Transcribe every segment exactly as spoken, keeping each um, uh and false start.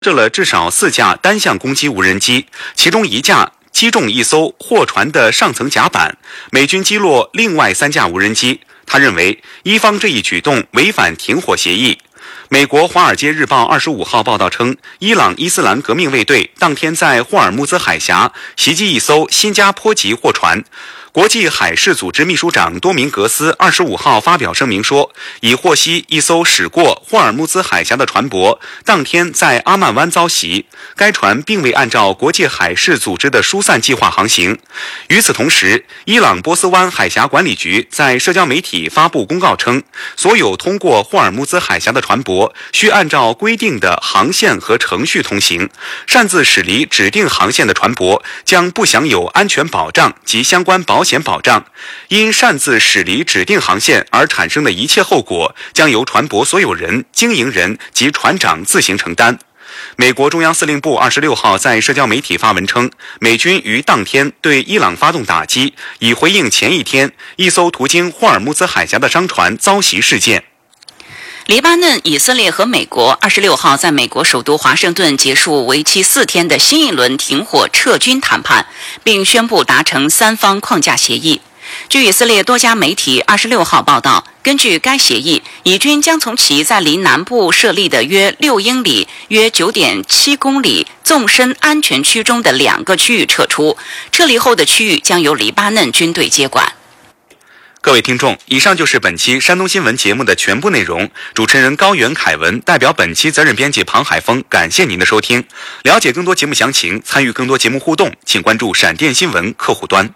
这了至少四架单向攻击无人机，其中一架击中一艘货船的上层甲板，美军击落另外三架无人机。他认为伊方这一举动违反停火协议。美国《华尔街日报》二十五号报道称，伊朗伊斯兰革命卫队当天在霍尔木兹海峡袭击一艘新加坡籍货船。国际海事组织秘书长多明格斯二十五号发表声明说，已获悉一艘驶过霍尔木兹海峡的船舶当天在阿曼湾遭袭，该船并未按照国际海事组织的疏散计划航行。与此同时，伊朗波斯湾海峡管理局在社交媒体发布公告称，所有通过霍尔木兹海峡的船舶需按照规定的航线和程序通行，擅自驶离指定航线的船舶将不享有安全保障及相关保险保障，因擅自驶离指定航线而产生的一切后果将由船舶所有人、经营人及船长自行承担。美国中央司令部二十六号在社交媒体发文称，美军于当天对伊朗发动打击，以回应前一天一艘途经霍尔木兹海峡的商船遭袭事件。 黎巴嫩、以色列和美国二十六号在美国首都华盛顿结束为期四天的新一轮停火撤军谈判，并宣布达成三方框架协议。据以色列多家媒体二十六号报道，根据该协议，以军将从其在离南部设立的约六英里、约九点七公里纵深安全区中的两个区域撤出，撤离后的区域将由黎巴嫩军队接管。 各位听众，以上就是本期山东新闻节目的全部内容。主持人高原凯文代表本期责任编辑庞海峰，感谢您的收听。了解更多节目详情，参与更多节目互动，请关注闪电新闻客户端。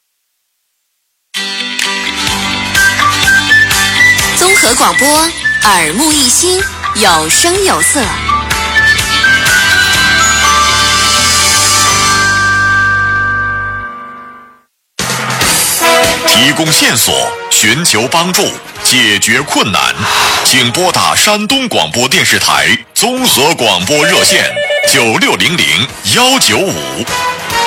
综合广播，耳目一新，有声有色。 提供线索，寻求帮助，解决困难，请拨打山东广播电视台综合广播热线九六零零幺九五。